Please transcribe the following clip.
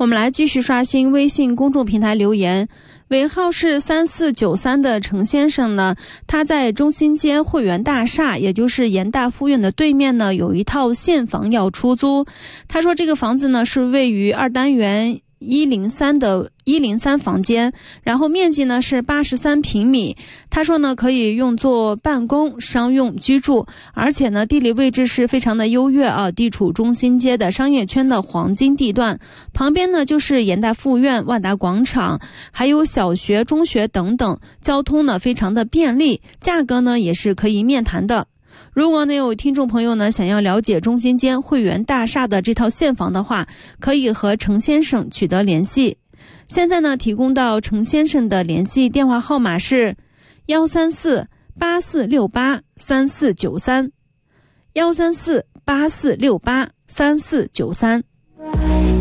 们来继续刷新微信公众平台留言，尾号是3493的程先生呢，他在中心街汇源大厦，也就是延大附院的对面呢，有一套现房要出租。他说这个房子呢是位于2单元103房间，然后面积呢是83平米。他说呢可以用作办公、商用、居住，而且呢地理位置是非常的优越啊，地处中心街的商业圈的黄金地段，旁边呢就是延大附院、万达广场，还有小学、中学等等，交通呢非常的便利，价格呢也是可以面谈的。如果呢有听众朋友呢想要了解中心街汇源大厦的这套现房的话，可以和程先生取得联系。现在呢提供到程先生的联系电话号码是13484683493 13484683493。